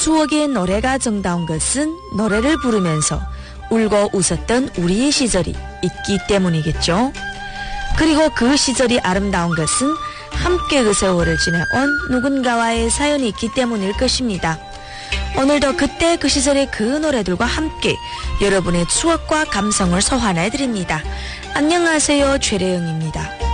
추억의 노래가 정다운 것은 노래를 부르면서 울고 웃었던 우리의 시절이 있기 때문이겠죠. 그리고 그 시절이 아름다운 것은 함께 그 세월을 지내온 누군가와의 사연이 있기 때문일 것입니다. 오늘도 그때 그 시절의 그 노래들과 함께 여러분의 추억과 감성을 소환해드립니다. 안녕하세요, 최래영입니다.